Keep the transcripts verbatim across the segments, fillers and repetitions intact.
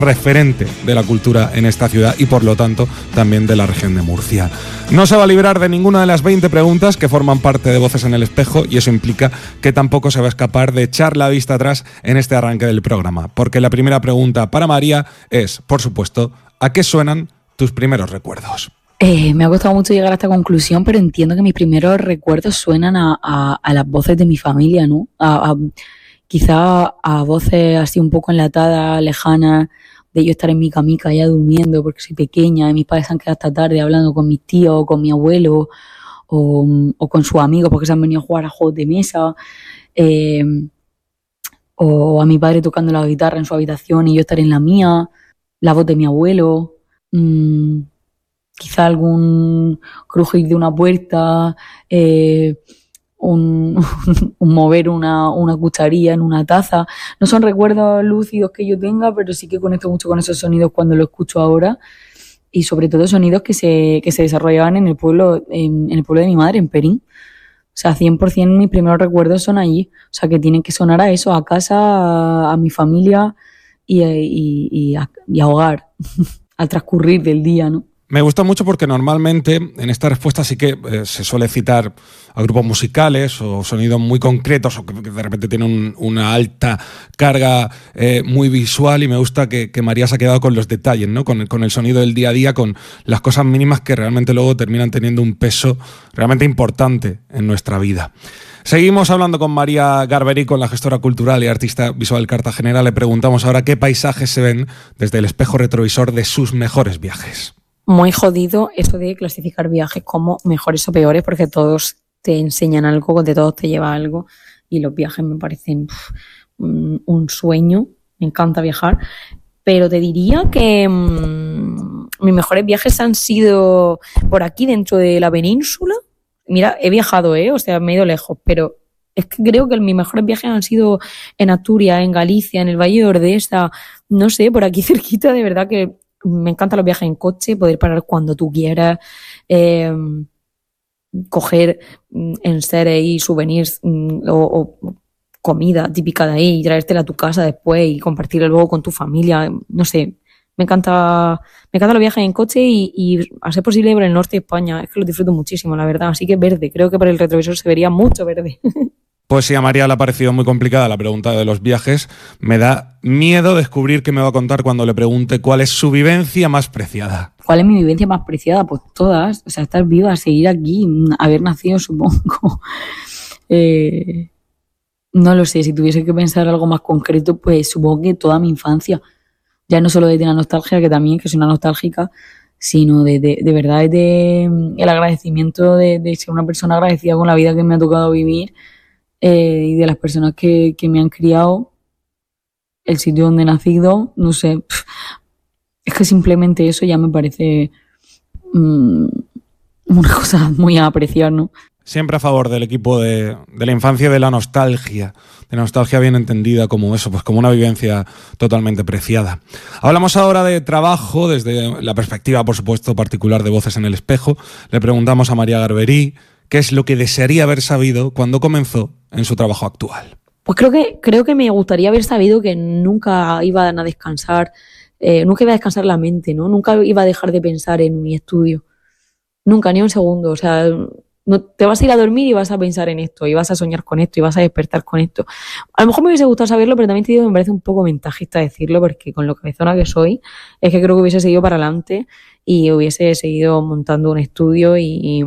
referente de la cultura en esta ciudad y por lo tanto también de la región de Murcia. No se va a librar de ninguna de las veinte preguntas que forman parte de Voces en el Espejo y eso implica que tampoco se va a escapar de echar la vista atrás en este arranque del programa, porque la primera pregunta para María es, por supuesto, ¿a qué suenan tus primeros recuerdos? Eh, me ha costado mucho llegar a esta conclusión, pero entiendo que mis primeros recuerdos suenan a, a, a las voces de mi familia, ¿no? A, a, quizá a voces así un poco enlatadas, lejanas, de yo estar en mi camica ya durmiendo porque soy pequeña y mis padres se han quedado hasta tarde hablando con mis tíos o con mi abuelo o, o con sus amigos porque se han venido a jugar a juegos de mesa, eh, o a mi padre tocando la guitarra en su habitación y yo estar en la mía, la voz de mi abuelo, mmm, quizá algún crujir de una puerta, eh, un, un mover una, una cucharilla en una taza. No son recuerdos lúcidos que yo tenga, pero sí que conecto mucho con esos sonidos cuando lo escucho ahora y sobre todo sonidos que se, que se desarrollaban en el pueblo, en, en el pueblo de mi madre, en Perín. O sea, cien por ciento mis primeros recuerdos son allí. O sea, que tienen que sonar a eso, a casa, a, a mi familia y, y, y, a, y a hogar, al transcurrir del día, ¿no? Me gusta mucho porque normalmente en esta respuesta sí que eh, se suele citar a grupos musicales o sonidos muy concretos o que, que de repente tienen un, una alta carga eh, muy visual y me gusta que, que María se ha quedado con los detalles, ¿no? Con, con el sonido del día a día, con las cosas mínimas que realmente luego terminan teniendo un peso realmente importante en nuestra vida. Seguimos hablando con María Garberí, con la gestora cultural y artista visual cartagenera. Le preguntamos ahora qué paisajes se ven desde el espejo retrovisor de sus mejores viajes. Muy jodido eso de clasificar viajes como mejores o peores porque todos te enseñan algo, de todos te lleva algo y los viajes me parecen pff, un sueño, me encanta viajar, pero te diría que mmm, mis mejores viajes han sido por aquí dentro de la península. Mira, he viajado, ¿eh? O sea, me he ido lejos, pero es que creo que mis mejores viajes han sido en Asturias, en Galicia, en el Valle de Ordesa, no sé, por aquí cerquita, de verdad que me encantan los viajes en coche, poder parar cuando tú quieras, eh, coger enseres y souvenirs mm, o, o comida típica de ahí y traértela a tu casa después y compartirla luego con tu familia. No sé, me encanta me encantan los viajes en coche y, y a ser posible por el norte de España. Es que los disfruto muchísimo, la verdad. Así que verde, creo que por el retrovisor se vería mucho verde. Pues sí, a María le ha parecido muy complicada la pregunta de los viajes. Me da miedo descubrir qué me va a contar cuando le pregunte cuál es su vivencia más preciada. ¿Cuál es mi vivencia más preciada? Pues todas. O sea, estar viva, seguir aquí, haber nacido, supongo. eh, no lo sé, si tuviese que pensar algo más concreto, pues supongo que toda mi infancia. Ya no solo desde la nostalgia, que también, que soy una nostálgica, sino de, de, de verdad de, el agradecimiento de, de ser una persona agradecida con la vida que me ha tocado vivir. Eh, y de las personas que, que me han criado, el sitio donde he nacido, no sé, pff, es que simplemente eso ya me parece mmm, una cosa muy a apreciar, ¿no? Siempre a favor del equipo de, de la infancia y de la nostalgia, de la nostalgia bien entendida como eso, pues como una vivencia totalmente preciada. Hablamos ahora de trabajo desde la perspectiva, por supuesto, particular de Voces en el Espejo. Le preguntamos a María Garberí qué es lo que desearía haber sabido cuando comenzó en su trabajo actual. Pues creo que, creo que me gustaría haber sabido que nunca iba a descansar, eh, nunca iba a descansar la mente, ¿no? Nunca iba a dejar de pensar en mi estudio. Nunca, ni un segundo. O sea, no, te vas a ir a dormir y vas a pensar en esto, y vas a soñar con esto, y vas a despertar con esto. A lo mejor me hubiese gustado saberlo, pero también te digo que me parece un poco ventajista decirlo, porque con lo cabezona que soy, es que creo que hubiese seguido para adelante y hubiese seguido montando un estudio y... y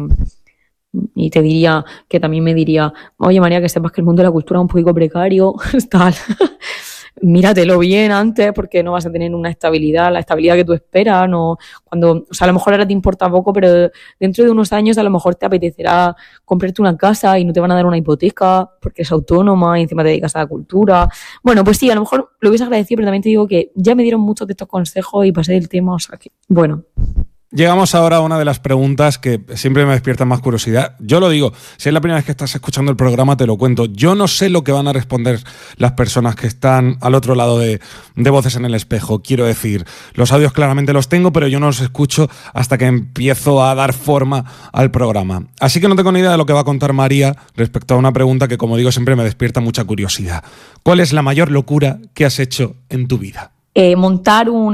Y te diría, que también me diría, oye María, que sepas que el mundo de la cultura es un poquito precario, tal, míratelo bien antes porque no vas a tener una estabilidad, la estabilidad que tú esperas, no, cuando, o sea, a lo mejor ahora te importa poco, pero dentro de unos años a lo mejor te apetecerá comprarte una casa y no te van a dar una hipoteca porque eres autónoma y encima te dedicas a la cultura. Bueno, pues sí, a lo mejor lo hubiese agradecido, pero también te digo que ya me dieron muchos de estos consejos y pasé del tema, o sea que, bueno... Llegamos ahora a una de las preguntas que siempre me despierta más curiosidad. Yo lo digo, si es la primera vez que estás escuchando el programa, te lo cuento. Yo no sé lo que van a responder las personas que están al otro lado de, de Voces en el Espejo. Quiero decir, los audios claramente los tengo, pero yo no los escucho hasta que empiezo a dar forma al programa. Así que no tengo ni idea de lo que va a contar María respecto a una pregunta que, como digo, siempre me despierta mucha curiosidad. ¿Cuál es la mayor locura que has hecho en tu vida? eh, montar un